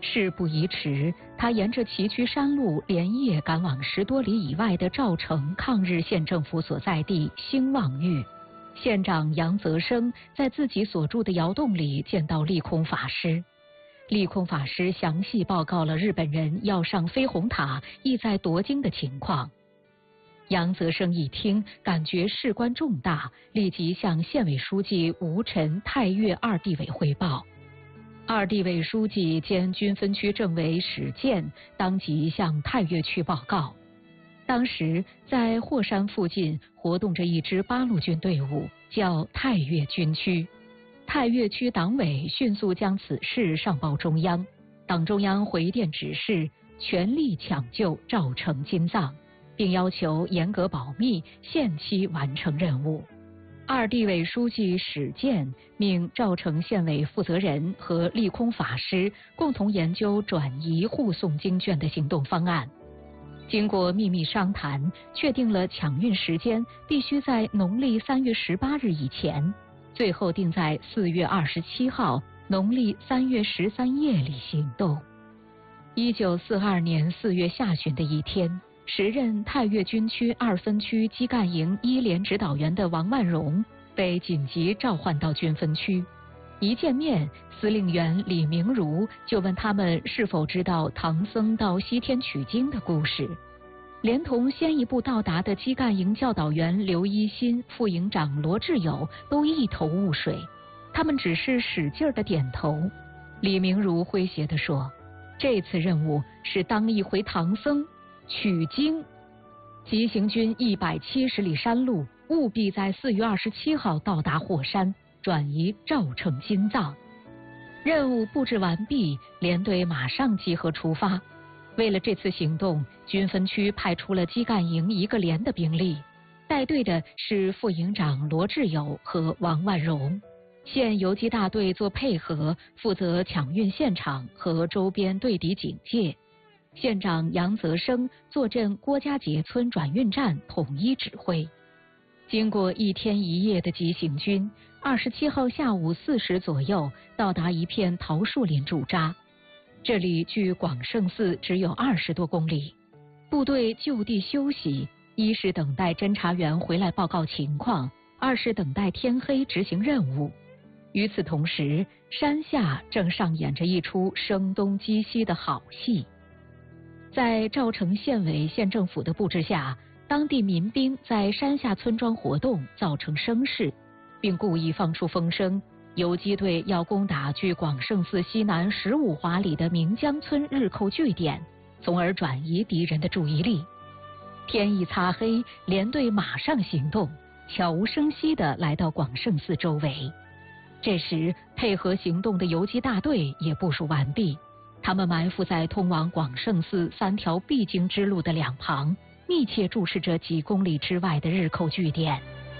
事不宜迟，他沿着崎岖山路连夜赶往10多里以外的赵城抗日县政府所在地兴旺峪。县长杨泽生在自己所住的窑洞里见到利空法师。利空法师详细报告了日本人要上飞虹塔，意在夺京的情况。杨泽生一听，感觉事关重大，立即向县委书记吴臣、太岳二地委汇报。二地委书记兼军分区政委史建当即向太岳区报告。当时在霍山附近活动着一支八路军队伍，叫太岳军区。太岳区党委迅速将此事上报中央，党中央回电指示全力抢救赵城金藏，并要求严格保密，限期完成任务。二地委书记史建命赵城县委负责人和利空法师共同研究转移护送经卷的行动方案。经过秘密商谈，确定了抢运时间必须在农历3月18日以前，最后定在4月27号，农历3月13夜里行动。1942年4月下旬的一天，时任太岳军区2分区基干营1连指导员的王万荣被紧急召唤到军分区。一见面，司令员李明儒就问他们是否知道唐僧到西天取经的故事，连同先一步到达的基干营教导员刘一新、副营长罗志友都一头雾水，他们只是使劲地点头。李明儒诙谐地说：“这次任务是当一回唐僧取经，急行军170里山路，务必在4月27号到达火山，转移赵城金藏。”任务布置完毕，连队马上集合出发。为了这次行动，军分区派出了基干营1个连的兵力，带队的是副营长罗志友和王万荣。县游击大队做配合，负责抢运现场和周边对敌警戒。县长杨泽生坐镇郭家节村转运站，统一指挥。经过1天1夜的急行军，27号下午4时左右到达一片桃树林驻扎。这里距广胜寺只有20多公里，部队就地休息，一是等待侦察员回来报告情况，二是等待天黑执行任务。与此同时，山下正上演着一出声东击西的好戏。在赵城县委县政府的布置下，当地民兵在山下村庄活动，造成声势，并故意放出风声，游击队要攻打距广胜寺西南15华里的明江村日寇据点，从而转移敌人的注意力。天一擦黑，连队马上行动，悄无声息地来到广胜寺周围。这时，配合行动的游击大队也部署完毕，他们埋伏在通往广胜寺3条必经之路的两旁，密切注视着几公里之外的日寇据点。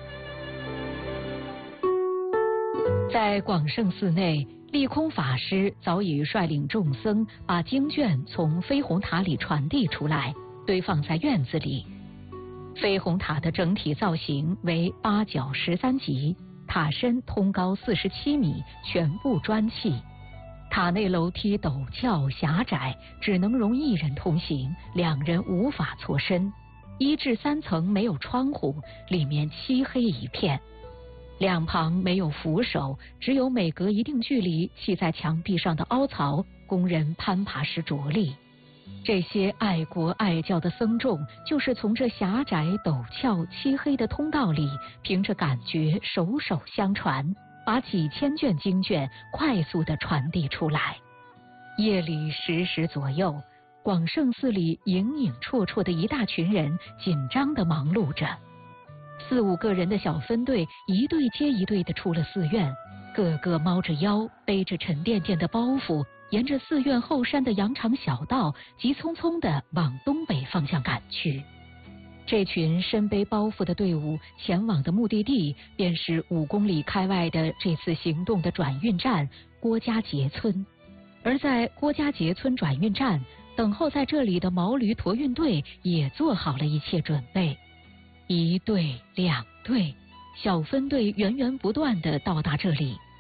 在广胜寺内，利空法师早已率领众僧把经卷从飞虹塔里传递出来，堆放在院子里。飞虹塔的整体造型为8角13级，塔身通高47米，全部砖砌。塔内楼梯陡峭狭窄，只能容1人通行，2人无法错身。1至3层没有窗户，里面漆黑一片。两旁没有扶手，只有每隔一定距离砌在墙壁上的凹槽，供人攀爬时着力。这些爱国爱教的僧众，就是从这狭窄陡峭漆黑的通道里，凭着感觉手手相传，把几千卷经卷快速地传递出来。夜里10时左右，广胜寺里影影绰绰的一大群人紧张地忙碌着。4、5个人的小分队一队接一队地出了寺院，个个猫着腰，背着沉甸甸的包袱，沿着寺院后山的羊肠小道，急匆匆地往东北方向赶去。这群身背包袱的队伍前往的目的地，便是5公里开外的这次行动的转运站郭家节村。而在郭家节村转运站，等候在这里的毛驴驮运队也做好了一切准备。1队、2队，小分队源源不断地到达这里。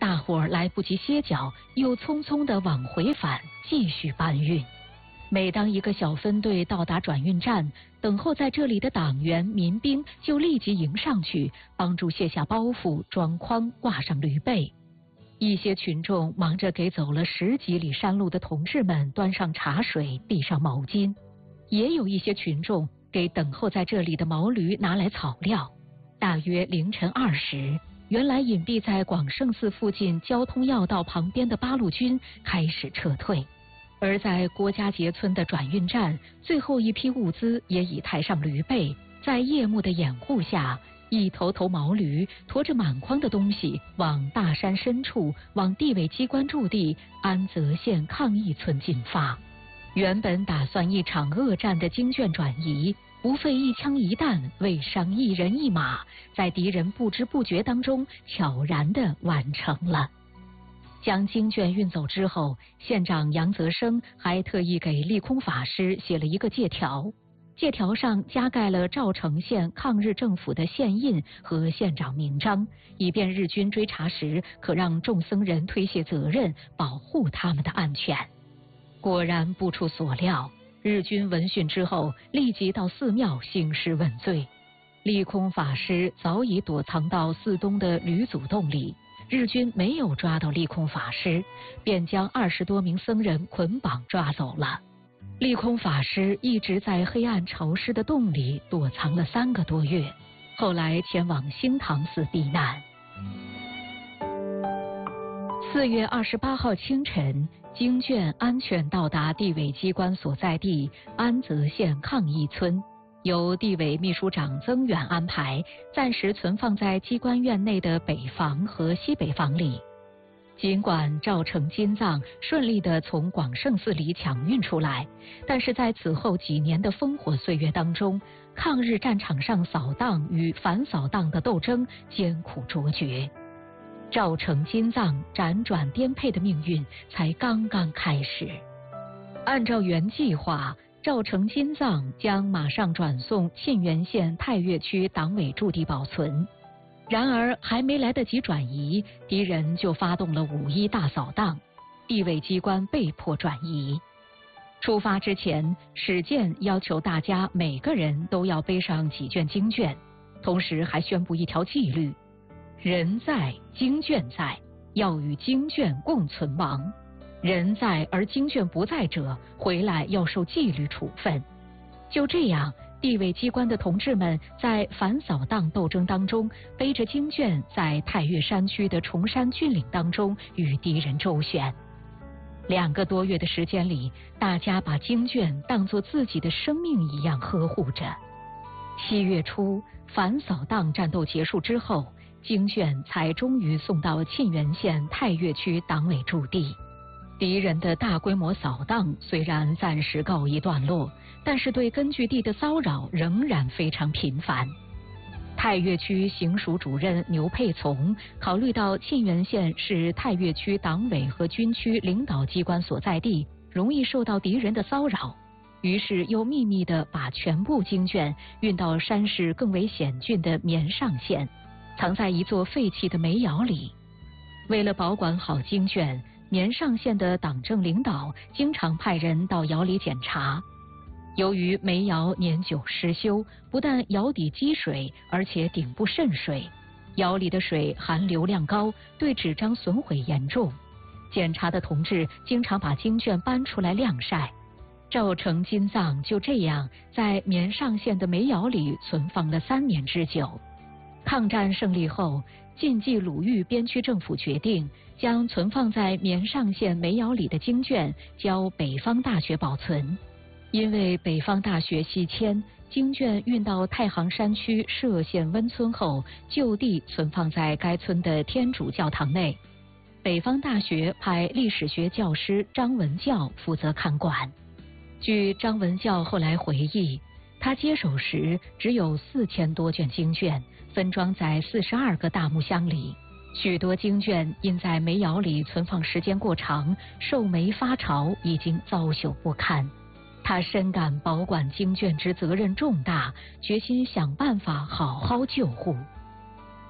大伙儿来不及歇脚，又匆匆地往回返，继续搬运。每当一个小分队到达转运站，等候在这里的党员、民兵就立即迎上去，帮助卸下包袱、装筐、挂上驴背。一些群众忙着给走了10几里山路的同志们端上茶水、递上毛巾，也有一些群众给等候在这里的毛驴拿来草料。大约凌晨2时，原来隐蔽在广胜寺附近交通要道旁边的八路军开始撤退。而在郭家节村的转运站，最后一批物资也已抬上驴背，在夜幕的掩护下，一头头毛驴驮着满筐的东西往大山深处、往地委机关驻地安泽县抗疫村进发。原本打算一场恶战的经卷转移，不费一枪一弹，未伤一人一马，在敌人不知不觉当中悄然地完成了。将经卷运走之后，县长杨泽生还特意给立空法师写了一个借条，借条上加盖了赵城县抗日政府的县印和县长名章，以便日军追查时可让众僧人推卸责任，保护他们的安全。果然不出所料，日军闻讯之后立即到寺庙兴师问罪。立空法师早已躲藏到寺东的吕祖洞里，日军没有抓到立空法师，便将20多名僧人捆绑抓走了。立空法师一直在黑暗潮湿的洞里躲藏了3个多月，后来前往兴唐寺避难。4月28号清晨，经卷安全到达地委机关所在地安泽县抗疫村，由地委秘书长曾远安排，暂时存放在机关院内的北房和西北房里。尽管赵成金藏顺利地从广胜寺里抢运出来，但是在此后几年的烽火岁月当中，抗日战场上扫荡与反扫荡的斗争艰苦卓绝。赵成金藏辗转颠沛的命运才刚刚开始。按照原计划，赵成金藏将马上转送沁源县太岳区党委驻地保存。然而还没来得及转移，敌人就发动了5·1大扫荡，地委机关被迫转移。出发之前，史建要求大家每个人都要背上几卷经卷，同时还宣布一条纪律：人在经卷在，要与经卷共存亡。人在而经卷不在者，回来要受纪律处分。就这样，地委机关的同志们在反扫荡斗争当中，背着经卷在太岳山区的崇山峻岭当中与敌人周旋。2个多月的时间里，大家把经卷当作自己的生命一样呵护着。7月初，反扫荡战斗结束之后，经卷才终于送到沁源县太岳区党委驻地。敌人的大规模扫荡虽然暂时告一段落，但是对根据地的骚扰仍然非常频繁。太岳区行署主任牛佩从考虑到沁源县是太岳区党委和军区领导机关所在地，容易受到敌人的骚扰，于是又秘密地把全部经卷运到山势更为险峻的绵上县，藏在一座废弃的煤窑里。为了保管好经卷，绵上县的党政领导经常派人到窑里检查。由于煤窑年久失修，不但窑底积水，而且顶部渗水，窑里的水含硫量高，对纸张损毁严重。检查的同志经常把经卷搬出来晾晒。赵成金藏就这样在绵上县的煤窑里存放了3年之久。抗战胜利后，晋冀鲁豫边区政府决定将存放在绵上县煤窑里的经卷交北方大学保存。因为北方大学西迁，经卷运到太行山区歙县温村后，就地存放在该村的天主教堂内。北方大学派历史学教师张文教负责看管。据张文教后来回忆，他接手时只有4000多卷经卷，分装在42个大木箱里。许多经卷因在煤窑里存放时间过长，受煤发潮，已经糟朽不堪。他深感保管经卷之责任重大，决心想办法好好救护。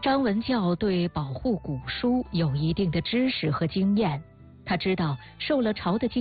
张文教对保护古书有一定的知识和经验，他知道受了朝的经